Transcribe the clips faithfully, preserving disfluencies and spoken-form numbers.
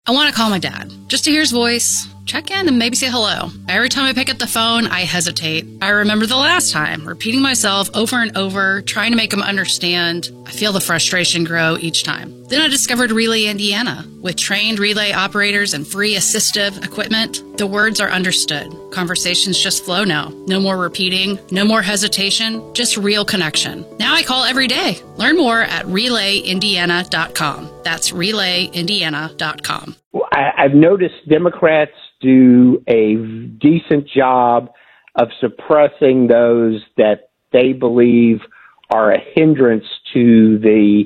I want to call my dad, just to hear his voice, check in, and maybe say hello. Every time I pick up the phone, I hesitate. I remember the last time, repeating myself over and over, trying to make him understand. I feel the frustration grow each time. Then I discovered Relay Indiana. With trained relay operators and free assistive equipment, the words are understood. Conversations just flow now. No more repeating, no more hesitation, just real connection. Now I call every day. Learn more at relay indiana dot com. That's relay indiana dot com. I, I've noticed Democrats do a decent job of suppressing those that they believe are a hindrance to the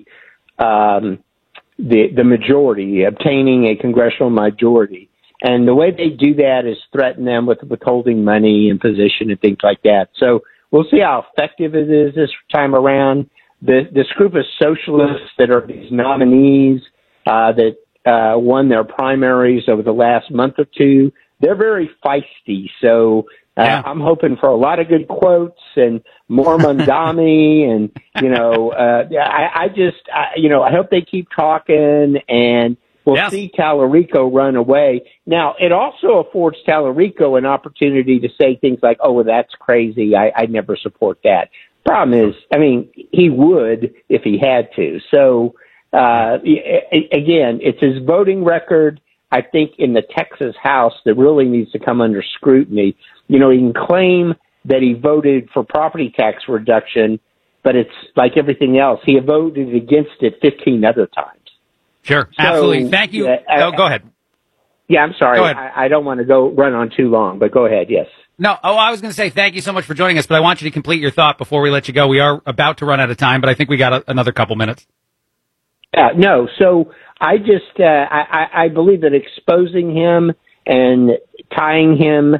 um, the, the majority, obtaining a congressional majority. And the way they do that is threaten them with withholding money and position and things like that. So we'll see how effective it is this time around. The, this group of socialists that are these nominees uh, that uh, won their primaries over the last month or two, they're very feisty. So uh, yeah. I'm hoping for a lot of good quotes and more Mondami and, you know, uh, I, I just, I, you know, I hope they keep talking and we'll yes. see Tallarico run away. Now, it also affords Tallarico an opportunity to say things like, oh, well, that's crazy. I, I never support that. Problem is, I mean, he would if he had to. So, uh, again, it's his voting record, I think, in the Texas House that really needs to come under scrutiny. You know, he can claim that he voted for property tax reduction, but it's like everything else. He voted against it fifteen other times. Sure, so, absolutely. Thank you. Uh, no, go ahead. Yeah, I'm sorry. I, I don't want to go run on too long, but go ahead. Yes. No, oh, I was going to say thank you so much for joining us, but I want you to complete your thought before we let you go. We are about to run out of time, but I think we got a, another couple minutes. Yeah, no. So I just uh, I, I believe that exposing him and tying him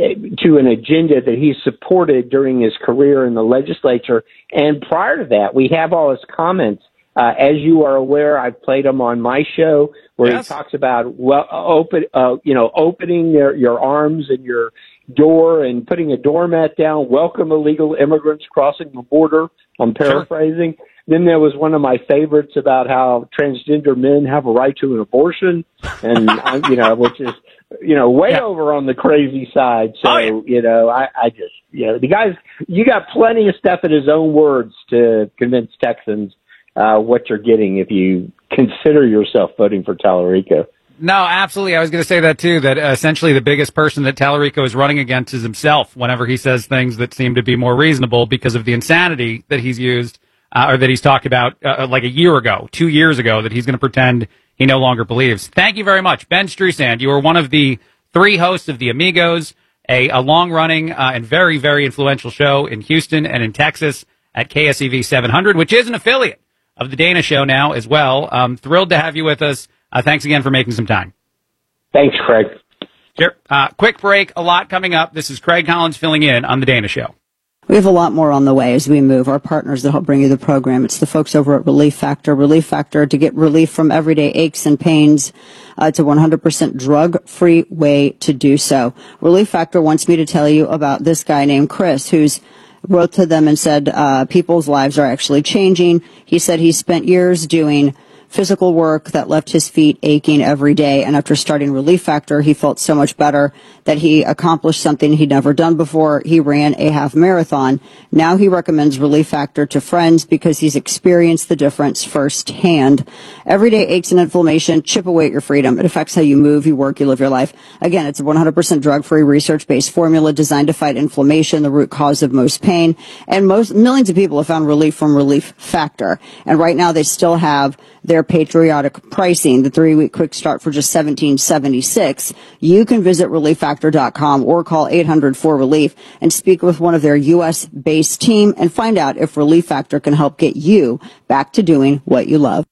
to an agenda that he supported during his career in the legislature, and prior to that, we have all his comments. Uh, as you are aware, I've played them on my show where yes. he talks about well, open, uh, you know, opening their, your arms and your door and putting a doormat down. Welcome illegal immigrants crossing the border. I'm paraphrasing. Sure. Then there was one of my favorites about how transgender men have a right to an abortion, and you know, which is you know way yeah. over on the crazy side. So oh, yeah. you know, I, I just you know the guys, you got plenty of stuff in his own words to convince Texans uh, what you're getting if you consider yourself voting for Tallarico. No, absolutely. I was going to say that too, that uh, essentially the biggest person that Tallarico is running against is himself whenever he says things that seem to be more reasonable because of the insanity that he's used uh, or that he's talked about uh, like a year ago, two years ago, that he's going to pretend he no longer believes. Thank you very much. Ben Strusand, you are one of the three hosts of the Amigos, a, a long-running uh, and very, very influential show in Houston and in Texas at K S E V seven hundred, which is an affiliate of the Dana Show now as well. Um, thrilled to have you with us. Uh, thanks again for making some time. Thanks, Craig. Sure. Uh, quick break. A lot coming up. This is Craig Collins filling in on The Dana Show. We have a lot more on the way as we move. Our partners that help bring you the program. It's the folks over at Relief Factor. Relief Factor, to get relief from everyday aches and pains. Uh, it's a one hundred percent drug-free way to do so. Relief Factor wants me to tell you about this guy named Chris, who's wrote to them and said uh, people's lives are actually changing. He said he spent years doing physical work that left his feet aching every day. And after starting Relief Factor, he felt so much better that he accomplished something he'd never done before. He ran a half marathon. Now he recommends Relief Factor to friends because he's experienced the difference firsthand. Everyday aches and inflammation chip away at your freedom. It affects how you move, you work, you live your life. Again, it's a one hundred percent drug-free, research-based formula designed to fight inflammation, the root cause of most pain. And most millions of people have found relief from Relief Factor. And right now they still have their patriotic pricing, the three-week quick start for just seventeen seventy-six. You can visit relief factor dot com or call eight hundred four relief and speak with one of their U S-based team and find out if Relief Factor can help get you back to doing what you love.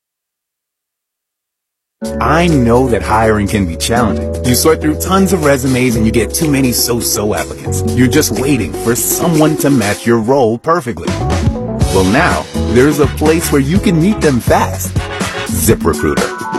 I know that hiring can be challenging. You sort through tons of resumes and you get too many so-so applicants. You're just waiting for someone to match your role perfectly. Well, now, there's a place where you can meet them fast. ZipRecruiter.